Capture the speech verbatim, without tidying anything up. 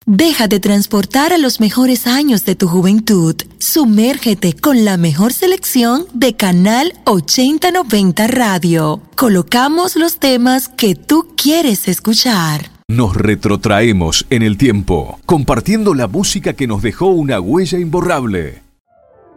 Deja de transportar a los mejores años de tu juventud. Sumérgete con la mejor selección de Canal ochenta noventa Radio. Colocamos los temas que tú quieres escuchar. Nos retrotraemos en el tiempo, compartiendo la música que nos dejó una huella imborrable.